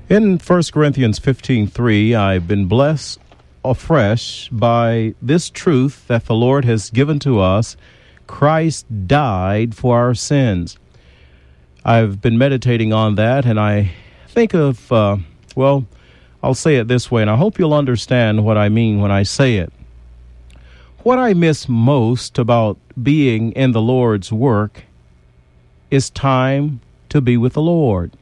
In 1 Corinthians 15:3, I've been blessed afresh by this truth that the Lord has given to us. Christ died for our sins. I've been meditating on that, and I think of, I'll say it this way, and I hope you'll understand what I mean when I say it. What I miss most about being in the Lord's work is time to be with the Lord.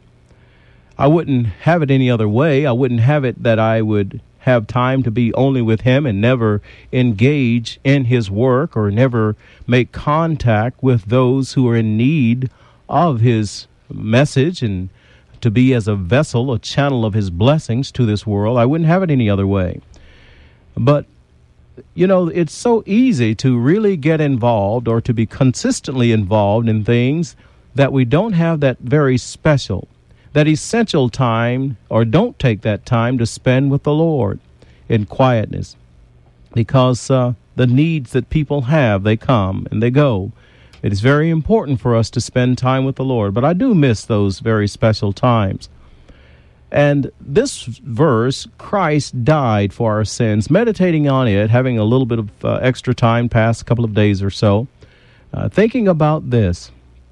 I wouldn't have it any other way. I wouldn't have it that I would have time to be only with Him and never engage in His work or never make contact with those who are in need of His message and to be as a vessel, a channel of His blessings to this world. I wouldn't have it any other way. But, it's so easy to really get involved or to be consistently involved in things that we don't have that very special, that essential time, or don't take that time to spend with the Lord in quietness, because the needs that people have, they come and they go. It is very important for us to spend time with the Lord, but I do miss those very special times. And this verse, Christ died for our sins, meditating on it, having a little bit of extra time, past a couple of days or so, thinking about this.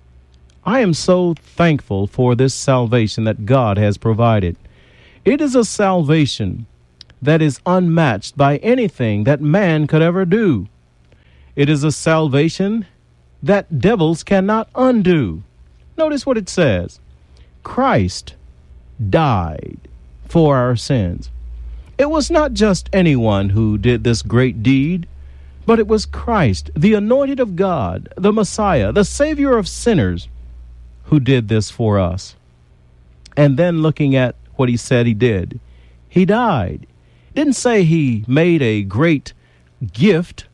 I am so thankful for this salvation that God has provided. It is a salvation that is unmatched by anything that man could ever do. It is a salvation that devils cannot undo. Notice what it says. Christ died for our sins. It was not just anyone who did this great deed, but it was Christ, the anointed of God, the Messiah, the Savior of sinners, who did this for us. And then looking at what he said he did, he died. Didn't say he made a great gift,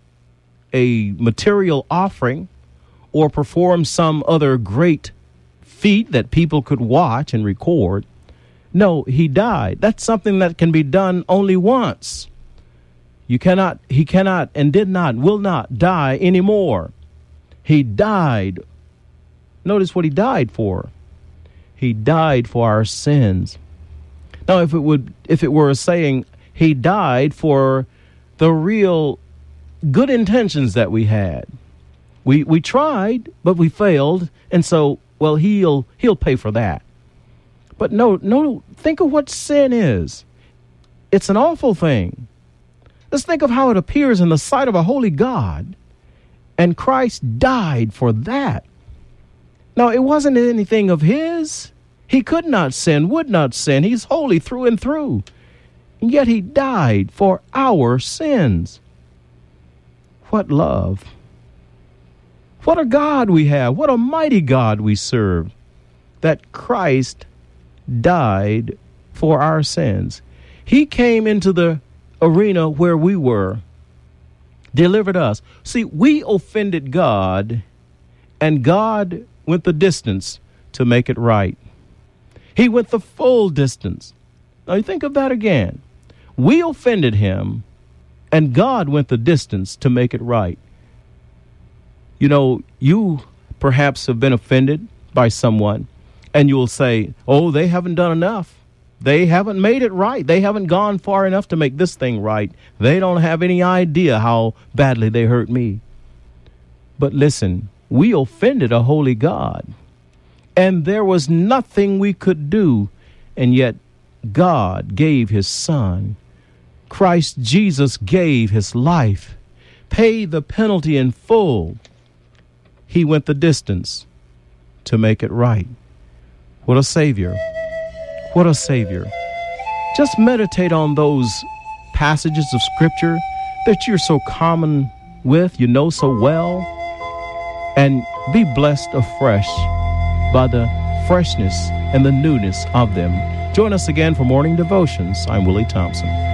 a material offering, or performed some other great feat that people could watch and record. No, he died. That's something that can be done only once. He cannot and will not die anymore. He died. Notice what he died for. He died for our sins. Now, if it were saying he died for the real good intentions that we had. We tried, but we failed, and so, he'll pay for that. But no, think of what sin is. It's an awful thing. Let's think of how it appears in the sight of a holy God, and Christ died for that. Now, it wasn't anything of his. He could not sin, would not sin. He's holy through and through. And yet he died for our sins. What love. What a God we have. What a mighty God we serve. That Christ died for our sins. He came into the arena where we were, delivered us. See, we offended God, and God went the distance to make it right. He went the full distance. Now you think of that again. We offended him, and God went the distance to make it right. You perhaps have been offended by someone, and you will say, oh, they haven't done enough. They haven't made it right. They haven't gone far enough to make this thing right. They don't have any idea how badly they hurt me. But listen, we offended a holy God, and there was nothing we could do, and yet God gave his Son. Christ Jesus gave his life, paid the penalty in full. He went the distance to make it right. What a Savior. What a Savior. Just meditate on those passages of Scripture that you're so common with, you know so well, and be blessed afresh by the freshness and the newness of them. Join us again for Morning Devotions. I'm Willie Thompson.